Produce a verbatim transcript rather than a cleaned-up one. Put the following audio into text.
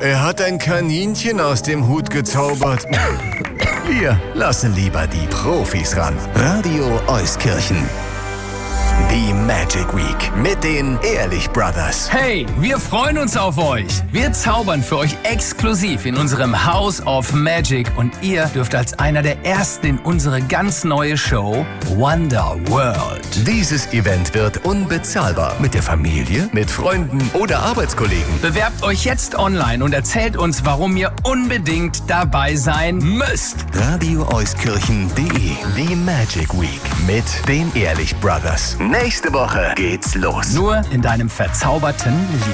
er hat ein Kaninchen aus dem Hut gezaubert. Wir lassen lieber die Profis ran. Radio Euskirchen. Die Magic Week mit den Ehrlich Brothers. Hey, wir freuen uns auf euch. Wir zaubern für euch exklusiv in unserem House of Magic und ihr dürft als einer der ersten in unsere ganz neue Show Wonder World. Dieses Event wird unbezahlbar. Mit der Familie, mit Freunden oder Arbeitskollegen. Bewerbt euch jetzt online und erzählt uns, warum ihr unbedingt dabei sein müsst. Radio Euskirchen punkt de. Die Magic Week mit den Ehrlich Brothers. Nächste Woche geht's los. Nur in deinem verzauberten Lieblings